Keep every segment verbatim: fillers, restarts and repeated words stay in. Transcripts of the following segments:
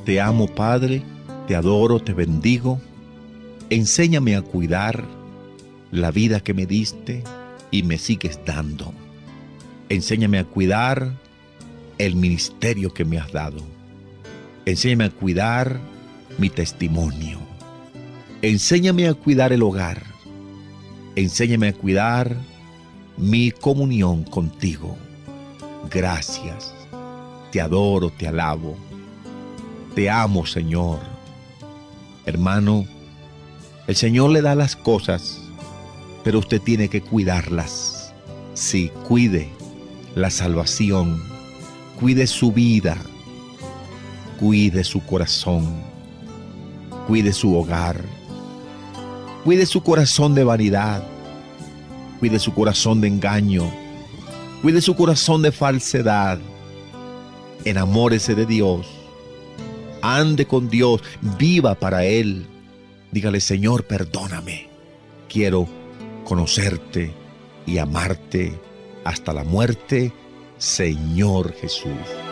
Te amo, Padre, te adoro, te bendigo. Enséñame a cuidar la vida que me diste y me sigues dando. Enséñame a cuidar el ministerio que me has dado. Enséñame a cuidar mi testimonio. Enséñame a cuidar el hogar. Enséñame a cuidar mi comunión contigo. Gracias. Te adoro, te alabo. Te amo, Señor. Hermano, el Señor le da las cosas, pero usted tiene que cuidarlas. Sí, cuide la salvación, cuide su vida, cuide su corazón, cuide su hogar, cuide su corazón de vanidad, cuide su corazón de engaño, cuide su corazón de falsedad. Enamórese de Dios, ande con Dios, viva para Él. Dígale: Señor, perdóname, quiero conocerte y amarte hasta la muerte, Señor Jesús.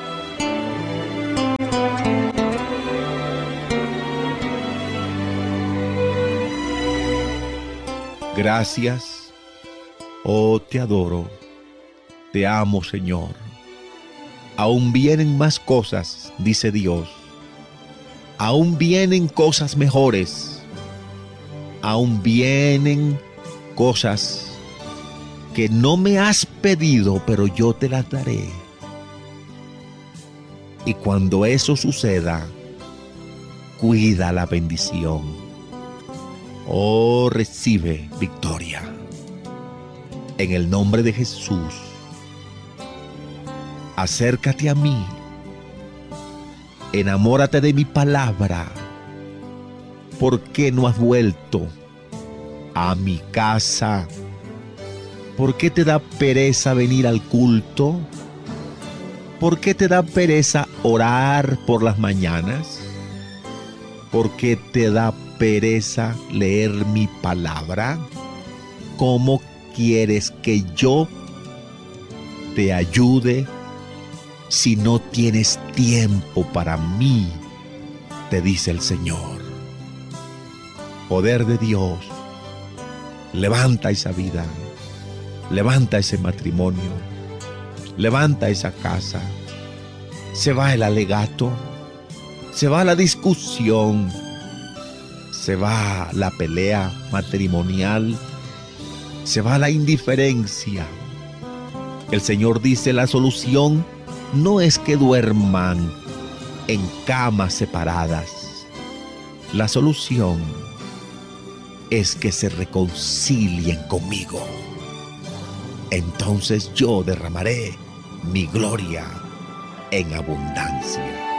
Gracias, oh, te adoro, te amo, Señor. Aún vienen más cosas, dice Dios. Aún vienen cosas mejores. Aún vienen cosas que no me has pedido, pero yo te las daré. Y cuando eso suceda, cuida la bendición. Oh, recibe victoria. En el nombre de Jesús, acércate a mí. Enamórate de mi palabra. ¿Por qué no has vuelto a mi casa? ¿Por qué te da pereza venir al culto? ¿Por qué te da pereza orar por las mañanas? ¿Por qué te da pereza leer mi palabra? ¿Cómo quieres que yo te ayude si no tienes tiempo para mí? Te dice el Señor. Poder de Dios, levanta esa vida, levanta ese matrimonio, levanta esa casa. Se va el alegato, se va la discusión, se va la pelea matrimonial, se va la indiferencia. El Señor dice: la solución no es que duerman en camas separadas. La solución es que se reconcilien conmigo. Entonces yo derramaré mi gloria en abundancia.